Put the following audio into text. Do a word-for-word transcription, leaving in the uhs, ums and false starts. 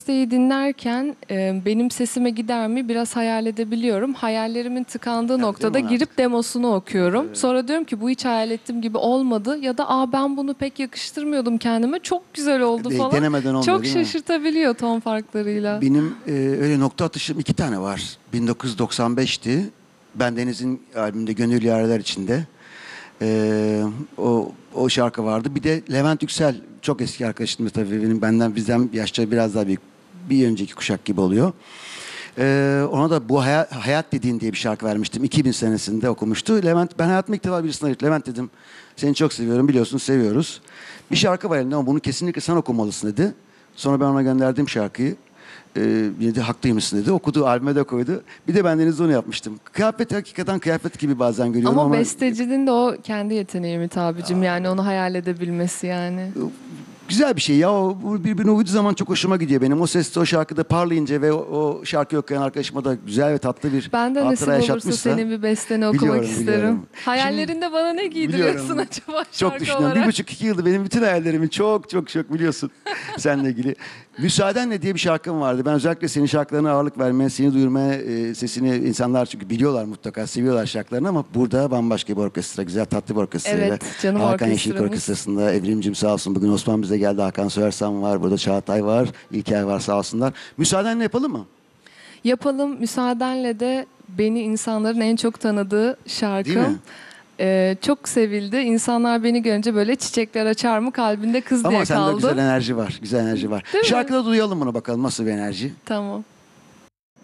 Besteyi dinlerken e, benim sesime gider mi biraz hayal edebiliyorum. Hayallerimin tıkandığı Evet, noktada değil mi girip demosunu okuyorum. Evet. Sonra diyorum ki bu hiç hayal ettiğim gibi olmadı ya da aa ben bunu pek yakıştırmıyordum kendime. Çok güzel oldu De- falan. denemeden olmuyor, Çok değil mi? şaşırtabiliyor ton farklarıyla. Benim e, öyle nokta atışım iki tane var. bin dokuz yüz doksan beşti. Ben Deniz'in albümünde Gönül Yareler içinde. E, o, o şarkı vardı. Bir de Levent Yüksel çok eski arkadaşım tabii benim benden bizden yaşça biraz daha büyük. Bir önceki kuşak gibi oluyor. E, ona da bu hayat, hayat dediğin diye bir şarkı vermiştim. iki bin senesinde okumuştu. Levent ben hayatımda ilk defa birisine aradım. Levent dedim seni çok seviyorum biliyorsun seviyoruz. Bir şarkı var elinde ama bunu kesinlikle sen okumalısın dedi. Sonra ben ona gönderdiğim şarkıyı e, yine de haklıymışsın dedi. Okudu, albüme de koydu. Bir de bendeniz onu yapmıştım. Kıyafet hakikaten kıyafet gibi bazen görüyorum Ama ama, bestecinin de o kendi yeteneği mi tabicim yani onu hayal edebilmesi yani. güzel bir şey ya. O birbirine uyduğu zaman çok hoşuma gidiyor benim. O sesle o şarkıda parlayınca ve o, o şarkıyı okuyan arkadaşıma da güzel ve tatlı bir Ben de nasip hatıra olursa yaşatmışsa. senin bir besteni okumak Biliyorum, isterim. biliyorum. Hayallerinde bana ne giydiriyorsun Biliyorum. acaba Çok şarkı düşünüyorum. olarak? Bir buçuk iki yıldır benim bütün hayallerimin çok çok çok biliyorsun seninle ilgili. Müsaadenle diye bir şarkım vardı. Ben özellikle senin şarkılarına ağırlık vermeye, seni duyurmaya, e, sesini insanlar çünkü biliyorlar mutlaka, seviyorlar şarkılarını ama burada bambaşka bir orkestra, güzel tatlı bir orkestrayla. Evet, canım Hakan Yeşillik orkestramız. Orkestrası'nda Evrimcim sağ olsun. Bugün Osman bize geldi. Hakan Soyersan var. Burada Çağatay var. İlker var sağ olsunlar. Müsaadenle yapalım mı? Yapalım. Müsaadenle de beni insanların en çok tanıdığı Değil mi? şarkım. Ee, çok sevildi. İnsanlar beni görünce böyle çiçekler açar mı kalbinde kız Ama diye sende kaldım. güzel enerji var. Güzel enerji var. Değil mi? Şarkıda duyalım bunu bakalım nasıl bir enerji. Tamam.